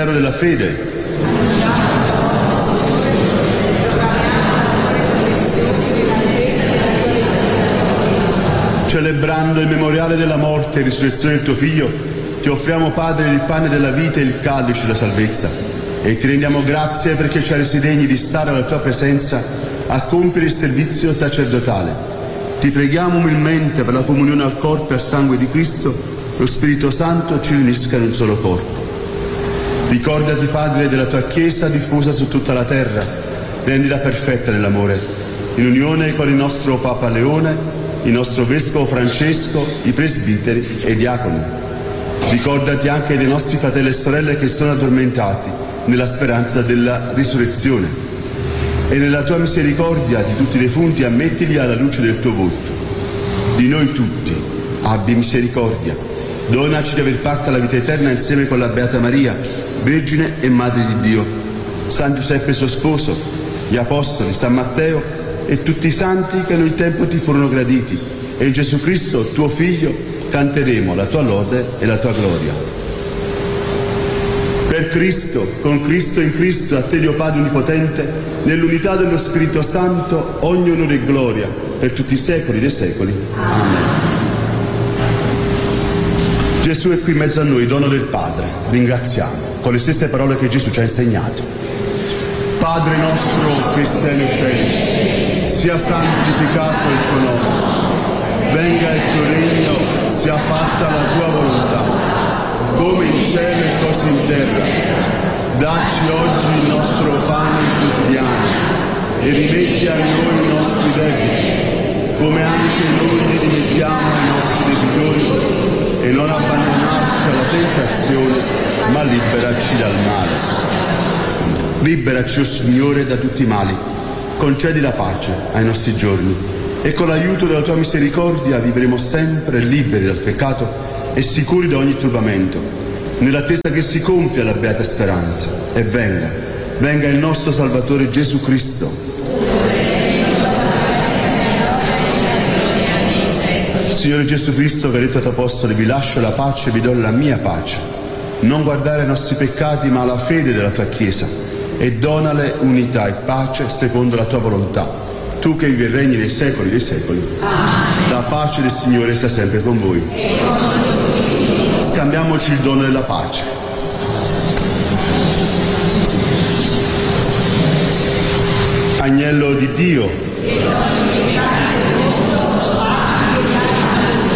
mistero della fede. Celebrando il memoriale della morte e risurrezione del tuo Figlio, ti offriamo, Padre, il pane della vita e il calice della salvezza, e ti rendiamo grazie perché ci hai resi degni di stare alla tua presenza a compiere il servizio sacerdotale. Ti preghiamo umilmente per la comunione al corpo e al sangue di Cristo, lo Spirito Santo ci riunisca in un solo corpo. Ricordati, Padre, della tua Chiesa diffusa su tutta la terra, rendila perfetta nell'amore, in unione con il nostro Papa Leone, il nostro Vescovo Francesco, i presbiteri e i diaconi. Ricordati anche dei nostri fratelli e sorelle che sono addormentati nella speranza della risurrezione. E nella tua misericordia di tutti i defunti ammettili alla luce del tuo volto. Di noi tutti abbi misericordia. Donaci di aver parte alla vita eterna insieme con la Beata Maria, Vergine e Madre di Dio, San Giuseppe suo sposo, gli Apostoli, San Matteo e tutti i santi che in ogni tempo ti furono graditi, e in Gesù Cristo, tuo Figlio, canteremo la tua lode e la tua gloria. Per Cristo, con Cristo e in Cristo, a te Dio Padre Onnipotente, nell'unità dello Spirito Santo, ogni onore e gloria per tutti i secoli dei secoli. Amen. Gesù è qui in mezzo a noi, dono del Padre. Ringraziamo con le stesse parole che Gesù ci ha insegnato. Padre nostro che sei nei cieli, sia santificato il tuo nome. Venga il tuo regno, sia fatta la tua volontà, come in cielo e così in terra. Dacci oggi il nostro pane quotidiano e rimetti a noi i nostri debiti, come anche noi li rimettiamo ai nostri debitori, e non abbandonarci alla tentazione, ma liberaci dal male. Liberaci, o Signore, da tutti i mali, concedi la pace ai nostri giorni, e con l'aiuto della tua misericordia vivremo sempre liberi dal peccato e sicuri da ogni turbamento, nell'attesa che si compia la beata speranza, e venga il nostro Salvatore Gesù Cristo. Signore Gesù Cristo, che hai detto ai tuoi apostoli: vi lascio la pace, vi do la mia pace. Non guardare ai nostri peccati, ma alla fede della tua Chiesa, e donale unità e pace secondo la tua volontà. Tu che vivi e regni nei secoli dei secoli. Amen. La pace del Signore sia sempre con voi. Scambiamoci il dono della pace. Agnello di Dio,